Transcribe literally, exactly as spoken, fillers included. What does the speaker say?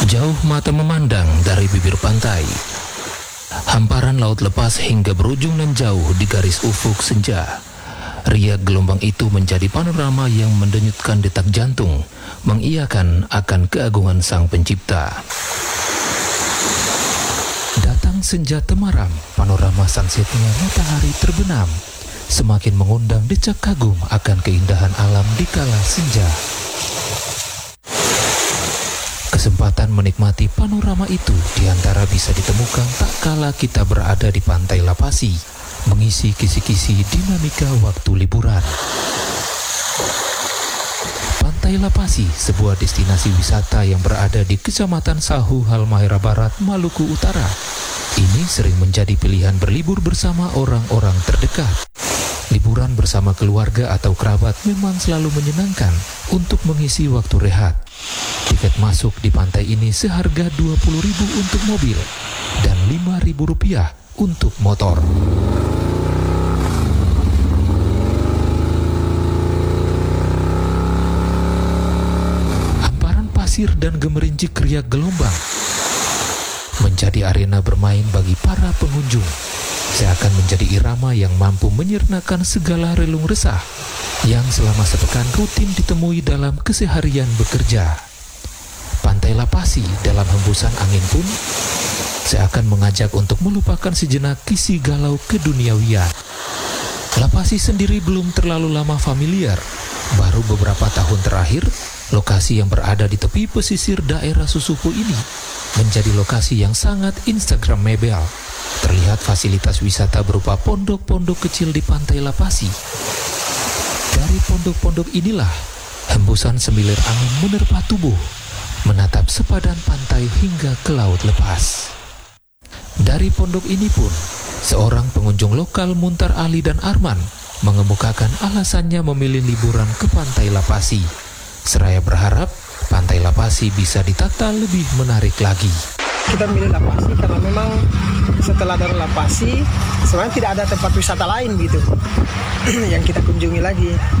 Jauh mata memandang dari bibir pantai, hamparan laut lepas hingga berujung nan jauh di garis ufuk senja. Riak gelombang itu menjadi panorama yang mendenyutkan detak jantung, mengiyakan akan keagungan Sang Pencipta. Datang senja temaram, panorama sunsetnya matahari terbenam, semakin mengundang decak kagum akan keindahan alam di kala senja. Kesempatan menikmati panorama itu diantara bisa ditemukan tak kala kita berada di Pantai Lapasi, mengisi kisi-kisi dinamika waktu liburan. Pantai Lapasi, sebuah destinasi wisata yang berada di Kecamatan Sahu, Halmahera Barat, Maluku Utara. Ini sering menjadi pilihan berlibur bersama orang-orang terdekat. Liburan bersama keluarga atau kerabat memang selalu menyenangkan untuk mengisi waktu rehat. Tiket masuk di pantai ini seharga dua puluh ribu rupiah untuk mobil dan lima ribu rupiah untuk motor. Hamparan pasir dan gemerincik riak gelombang menjadi arena bermain bagi para pengunjung. Seakan menjadi irama yang mampu menyernakan segala relung resah yang selama sepekan rutin ditemui dalam keseharian bekerja. Pantai Lapasi dalam hembusan angin pun seakan mengajak untuk melupakan sejenak kisi galau keduniawian. Lapasi sendiri belum terlalu lama familiar. Baru beberapa tahun terakhir, lokasi yang berada di tepi pesisir daerah Susupu ini menjadi lokasi yang sangat instagramable. Terlihat fasilitas wisata berupa pondok-pondok kecil di Pantai Lapasi. Dari pondok-pondok inilah, hembusan semilir angin menerpa tubuh, menatap sepadan pantai hingga ke laut lepas. Dari pondok ini pun, seorang pengunjung lokal Muntar Ali dan Arman mengemukakan alasannya memilih liburan ke Pantai Lapasi. Seraya berharap Pantai Lapasi bisa ditata lebih menarik lagi. Kita milih Lapasi karena memang setelah dari Lapasi sebenarnya tidak ada tempat wisata lain gitu yang kita kunjungi lagi.